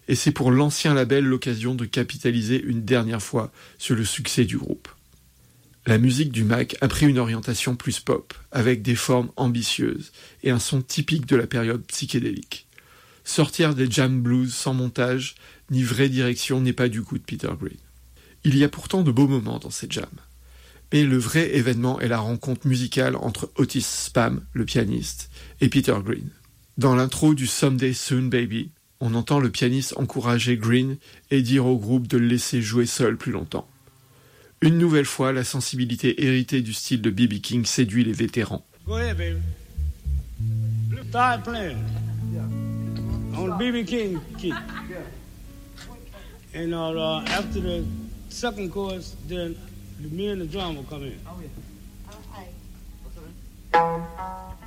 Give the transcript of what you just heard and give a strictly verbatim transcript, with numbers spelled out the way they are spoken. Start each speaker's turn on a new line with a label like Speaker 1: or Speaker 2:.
Speaker 1: et c'est pour l'ancien label l'occasion de capitaliser une dernière fois sur le succès du groupe. La musique du Mac a pris une orientation plus pop, avec des formes ambitieuses et un son typique de la période psychédélique. Sortir des jam blues sans montage ni vraie direction n'est pas du goût de Peter Green. Il y a pourtant de beaux moments dans ces jams. Mais le vrai événement est la rencontre musicale entre Otis Spann, le pianiste, et Peter Green. Dans l'intro du Someday Soon Baby, on entend le pianiste encourager Green et dire au groupe de le laisser jouer seul plus longtemps. Une nouvelle fois, la sensibilité héritée du style de B B King séduit les vétérans.
Speaker 2: Go ahead, baby. Start playing. On the B B King key. And uh, after the second chorus, then me and the drum will come in.
Speaker 3: Oh, yeah. All right.